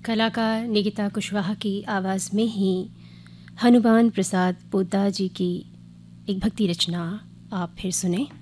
कलाकार निकिता कुशवाहा की आवाज़ में ही हनुमान प्रसाद पोद्दार जी की एक भक्ति रचना आप फिर सुने।